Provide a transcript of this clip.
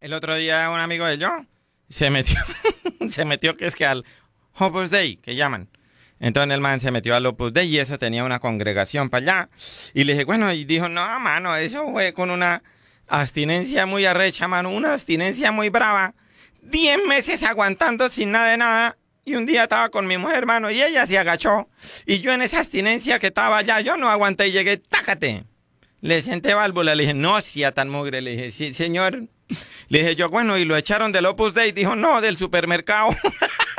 El otro día un amigo de yo se metió, se metió que es que al Opus Dei, que llaman. Entonces el man se metió al Opus Dei y eso tenía una congregación para allá. Y le dije, bueno, y dijo, no, mano, eso fue con una abstinencia muy arrecha, mano, una abstinencia muy brava. 10 meses aguantando sin nada de nada. Y un día estaba con mi mujer, hermano, y ella se agachó. Y yo en esa abstinencia que estaba allá, yo no aguanté y llegué, tácate. Le senté válvula, le dije, no sea tan mugre. Le dije, sí, señor. Le dije yo, bueno, y lo echaron del Opus Dei. Dijo, no, del supermercado.